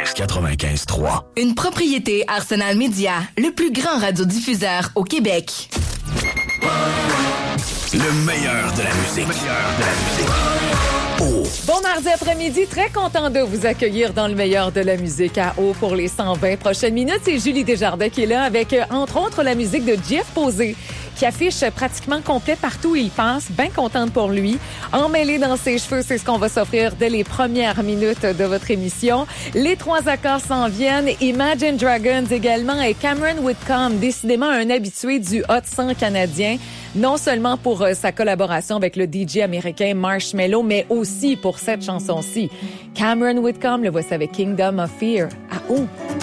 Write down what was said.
95.3. Une propriété Arsenal Media, le plus grand radiodiffuseur au Québec. Le meilleur de la musique. Oh. Bon mardi après-midi, très content de vous accueillir dans le meilleur de la musique à O pour les 120 prochaines minutes. C'est Julie Desjardins qui est là avec, entre autres, la musique de Jeff Posé, qui affiche pratiquement complet partout où il passe. Bien contente pour lui. Emmêlé dans ses cheveux, c'est ce qu'on va s'offrir dès les premières minutes de votre émission. Les 3 accords s'en viennent. Imagine Dragons également et Cameron Whitcomb, décidément un habitué du Hot 100 canadien. Non seulement pour sa collaboration avec le DJ américain Marshmello, mais aussi pour cette chanson-ci. Cameron Whitcomb, le voici avec Kingdom of Fear à O.